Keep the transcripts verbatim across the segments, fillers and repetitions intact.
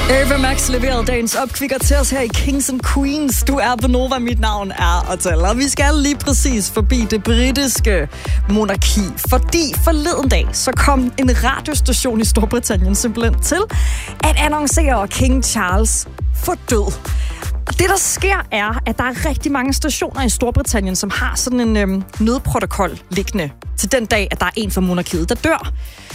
Ava Max leverede dagens opkvikker til os her i Kings and Queens. Du er på Nova, mit navn er Otal, og vi skal lige præcis forbi det britiske monarki. Fordi forleden dag, så kom en radiostation i Storbritannien simpelthen til at annoncere King Charles for død. Og det, der sker, er, at der er rigtig mange stationer i Storbritannien, som har sådan en øhm, nødprotokol liggende til den dag, at der er en fra monarkiet, der dør.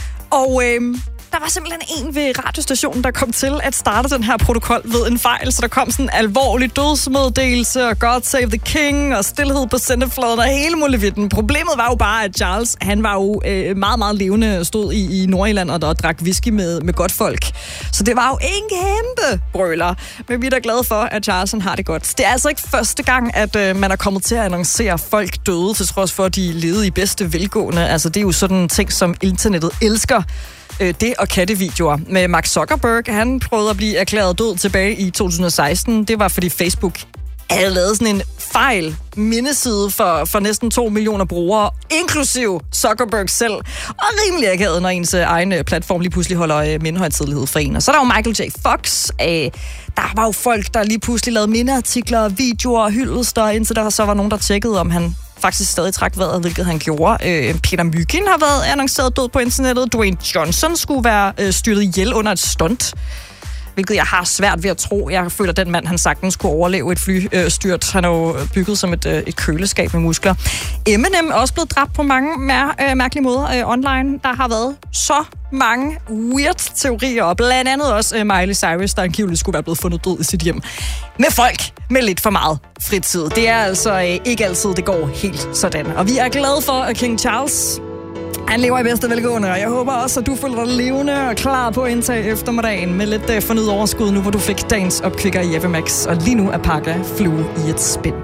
Og øhm, der var simpelthen en ved radiostationen, der kom til at starte den her protokol ved en fejl, så der kom sådan en alvorlig dødsmeddelelse, og God Save the King, og stillhed på sendefladen, og hele muligheden. Problemet var jo bare, at Charles, han var jo øh, meget, meget levende, stod i, i Nordjylland og, og drak whisky med, med godt folk. Så det var jo en kæmpe brøler. Men vi er da glade for, at Charles han har det godt. Det er altså ikke første gang, at øh, man er kommet til at annoncere folk døde, til trods for, at de levede i bedste velgående. Altså, det er jo sådan en ting, som internettet elsker. Det og kattevideoer. Med Mark Zuckerberg, han prøvede at blive erklæret død tilbage i to tusind og seksten. Det var, fordi Facebook havde lavet sådan en fejl mindeside for, for næsten to millioner brugere, inklusiv Zuckerberg selv. Og rimelig akavet, når ens egen platform lige pludselig holder mindehøjtidelighed for en. Og så er der jo Michael J. Fox. Der var jo folk, der lige pludselig lavede mindeartikler, videoer og hyldester, indtil der så var nogen, der tjekkede, om han faktisk stadig trak vejret, hvilket han gjorde. Øh, Peter Myggen har været annonceret død på internettet. Dwayne Johnson skulle være øh, styrtet ihjel under et stunt, hvilket jeg har svært ved at tro. Jeg føler, at den mand, han sagtens kunne overleve et flystyrt. Øh, han er jo bygget som et, øh, et køleskab med muskler. Eminem er også blevet dræbt på mange mær- øh, mærkelige måder øh, online. Der har været så mange weird teorier, og blandt andet også øh, Miley Cyrus, der angiveligt skulle være blevet fundet død i sit hjem. Med folk med lidt for meget fritid. Det er altså øh, ikke altid, det går helt sådan. Og vi er glade for, at King Charles, han lever i bedste velgående, og jeg håber også, at du føler dig levende og klar på at indtage eftermiddagen med lidt øh, fornyet overskud, nu hvor du fik dagens opkvikker i Ava Max. Og lige nu er Parker flue i et spind.